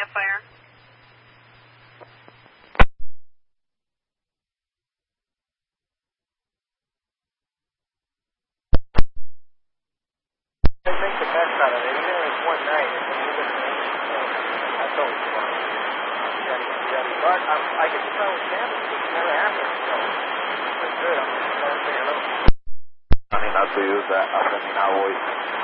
have fire. They make the best out of it. Even if it's one night, it's a little bit of that's always fun. But I get to try with samples. It's never happened, so it's good. I'm going to figure it out. Not to use that. I mean, I always